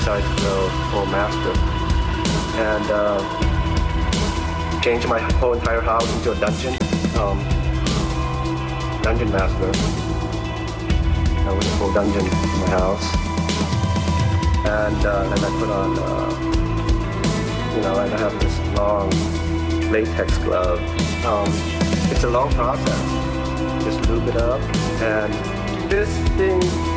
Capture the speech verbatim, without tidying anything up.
decided to go full master and uh, change my whole entire house into a dungeon. Um, dungeon master. I was a full dungeon in my house. And uh, then I put on, uh, you know, and I have this long latex glove. Um, it's a long process. Just lube it up, and this thing